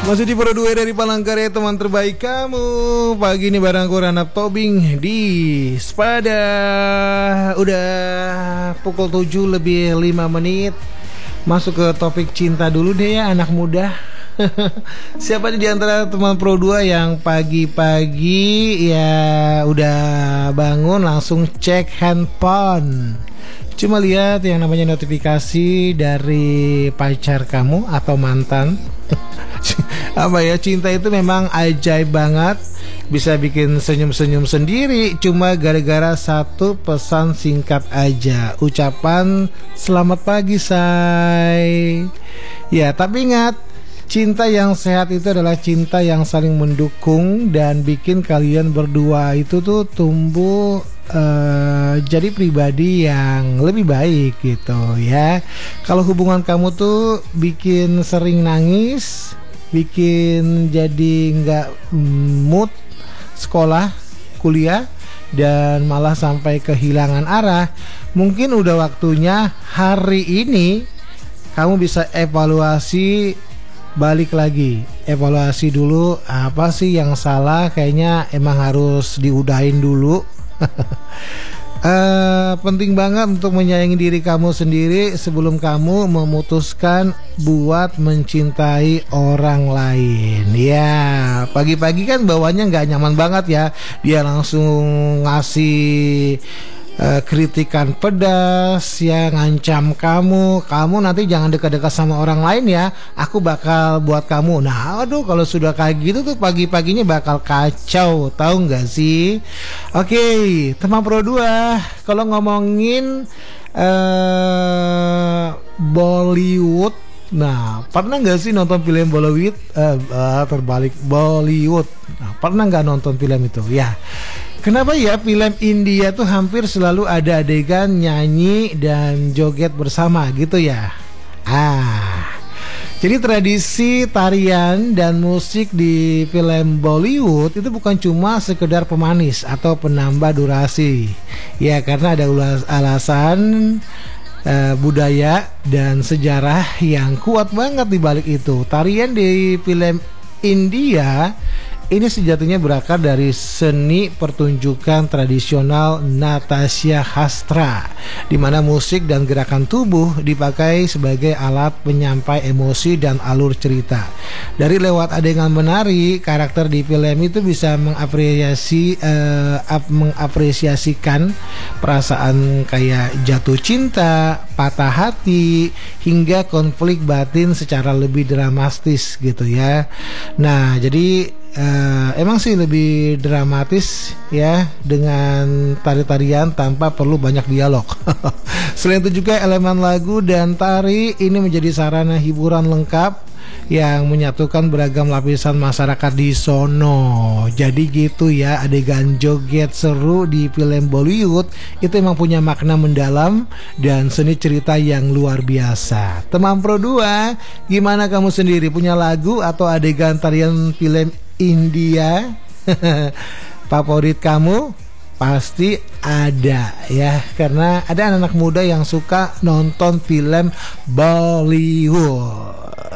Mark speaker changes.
Speaker 1: Masih di Pro 2 dari Palangkaraya, teman terbaik kamu. Pagi ini bareng aku Ranap Tobing di Spada. Udah pukul 7 lebih 5 menit. Masuk ke topik cinta dulu deh ya anak muda. Siapa di antara teman Pro 2 yang pagi-pagi ya udah bangun langsung cek handphone, cuma lihat yang namanya notifikasi dari pacar kamu atau mantan? Apa ya, cinta itu memang ajaib banget. Bisa bikin senyum-senyum sendiri cuma gara-gara satu pesan singkat aja, ucapan selamat pagi say. Ya, tapi ingat, cinta yang sehat itu adalah cinta yang saling mendukung dan bikin kalian berdua itu tuh tumbuh jadi pribadi yang lebih baik gitu ya. Kalau hubungan kamu tuh bikin sering nangis, bikin jadi nggak mood sekolah, kuliah, dan malah sampai kehilangan arah, mungkin udah waktunya hari ini kamu bisa evaluasi, balik lagi, evaluasi dulu apa sih yang salah. Kayaknya emang harus diudahin dulu. Penting banget untuk menyayangi diri kamu sendiri sebelum kamu memutuskan buat mencintai orang lain. Ya, pagi-pagi kan bawaannya nggak nyaman banget ya. Dia langsung ngasih kritikan pedas ya, ngancam kamu nanti jangan dekat-dekat sama orang lain ya, aku bakal buat kamu. Nah, aduh, kalau sudah kayak gitu tuh pagi-paginya bakal kacau, tahu nggak sih? Oke, teman Pro 2, kalau ngomongin Bollywood, nah, pernah nggak sih nonton film Bollywood? Bollywood. Nah, pernah nggak nonton film itu? Ya. Kenapa ya film India tuh hampir selalu ada adegan nyanyi dan joget bersama gitu ya? Jadi tradisi tarian dan musik di film Bollywood itu bukan cuma sekedar pemanis atau penambah durasi. Ya, karena ada alasan budaya dan sejarah yang kuat banget di balik itu. Tarian di film India ini sejatinya berakar dari seni pertunjukan tradisional Natasya Hastra, di mana musik dan gerakan tubuh dipakai sebagai alat penyampai emosi dan alur cerita. Dari lewat adegan menari, karakter di film itu bisa mengapresiasikan perasaan kayak jatuh cinta, patah hati, hingga konflik batin secara lebih dramatis gitu ya. Nah, jadi emang sih lebih dramatis ya, dengan tari-tarian tanpa perlu banyak dialog. Selain itu juga elemen lagu dan tari ini menjadi sarana hiburan lengkap yang menyatukan beragam lapisan masyarakat di sono. Jadi gitu ya, adegan joget seru di film Bollywood itu emang punya makna mendalam dan seni cerita yang luar biasa. Teman Pro 2, gimana kamu sendiri, punya lagu atau adegan tarian film India favorit kamu? Pasti ada ya, karena ada anak-anak muda yang suka nonton film Bollywood.